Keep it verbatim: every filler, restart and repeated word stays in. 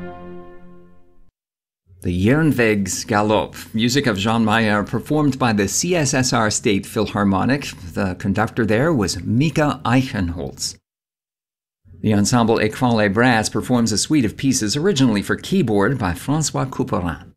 The Ehrenwegs Galopp, music of Jean Mayer, performed by the C S S R State Philharmonic. The conductor there was Mika Eichenholz. The ensemble Étoile Brass performs a suite of pieces originally for keyboard by François Couperin.